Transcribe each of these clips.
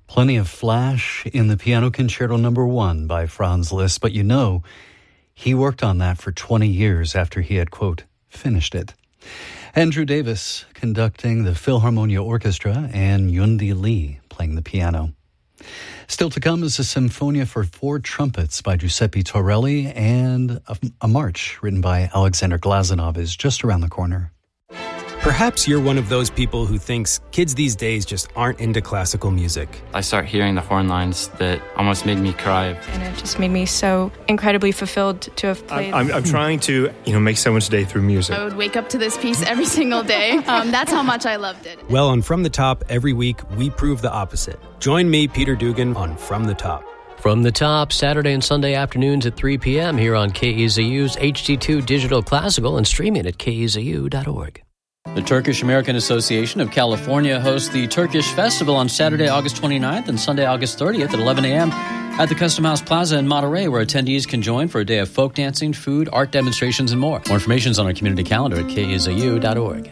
Plenty of flash in the Piano Concerto No. 1 by Franz Liszt, but he worked on that for 20 years after he had, quote, finished it. Andrew Davis conducting the Philharmonia Orchestra and Yundi Lee playing the piano. Still to come is a Symphonia for 4 trumpets by Giuseppe Torelli, and a march written by Alexander Glazunov is just around the corner. Perhaps you're one of those people who thinks kids these days just aren't into classical music. I start hearing the horn lines that almost made me cry. And it just made me so incredibly fulfilled to have played. I'm trying to, make someone's day through music. I would wake up to this piece every single day. That's how much I loved it. Well, on From the Top, every week, we prove the opposite. Join me, Peter Dugan, on From the Top. From the Top, Saturday and Sunday afternoons at 3 p.m. here on KEZU's HD2 Digital Classical and streaming at kezu.org. The Turkish American Association of California hosts the Turkish Festival on Saturday, August 29th and Sunday, August 30th at 11 a.m. at the Custom House Plaza in Monterey, where attendees can join for a day of folk dancing, food, art demonstrations, and more. More information is on our community calendar at kezu.org.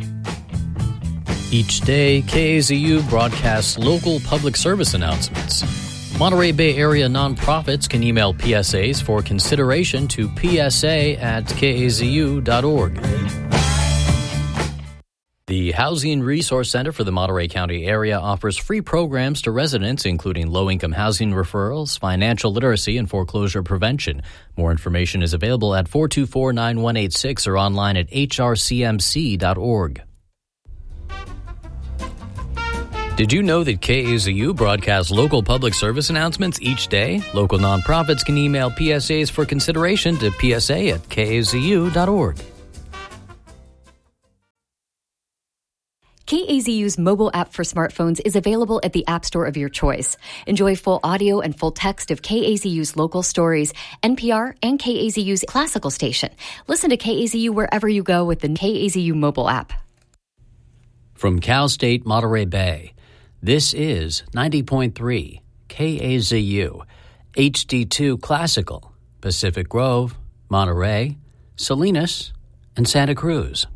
Each day, KAZU broadcasts local public service announcements. Monterey Bay Area nonprofits can email PSAs for consideration to psa@kazu.org. The Housing Resource Center for the Monterey County area offers free programs to residents, including low-income housing referrals, financial literacy, and foreclosure prevention. More information is available at 424-9186 or online at hrcmc.org. Did you know that KAZU broadcasts local public service announcements each day? Local nonprofits can email PSAs for consideration to psa@kazu.org. KAZU's mobile app for smartphones is available at the App Store of your choice. Enjoy full audio and full text of KAZU's local stories, NPR, and KAZU's classical station. Listen to KAZU wherever you go with the KAZU mobile app. From Cal State Monterey Bay, this is 90.3 KAZU, HD2 Classical, Pacific Grove, Monterey, Salinas, and Santa Cruz.